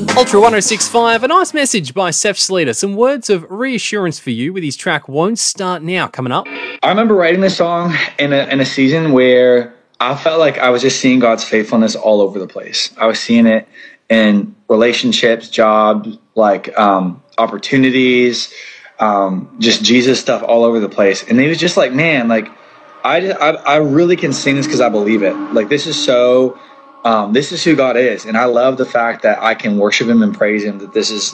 Ultra 1065, a nice message by Seth Slater. Some words of reassurance for you with his track Won't Start Now coming up. I remember writing this song in a season where I felt like I was just seeing God's faithfulness all over the place. I was seeing it in relationships, jobs, opportunities, just Jesus stuff all over the place. And it was just like, man, like I really can sing this because I believe it. Like this is who God is. And I love the fact that I can worship him and praise him, that this is